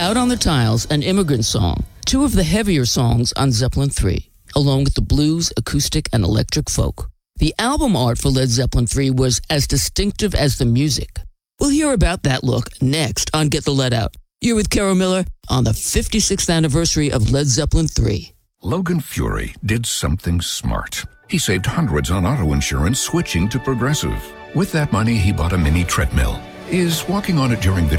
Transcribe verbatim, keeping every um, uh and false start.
Out on the Tiles, an immigrant song, two of the heavier songs on Zeppelin three, along with the blues, acoustic, and electric folk. The album art for Led Zeppelin three was as distinctive as the music. We'll hear about that look next on Get the Lead Out. You're with Carol Miller on the fifty-sixth anniversary of Led Zeppelin three. Logan Fury did something smart. He saved hundreds on auto insurance switching to Progressive. With that money, he bought a mini treadmill. Is walking on it during video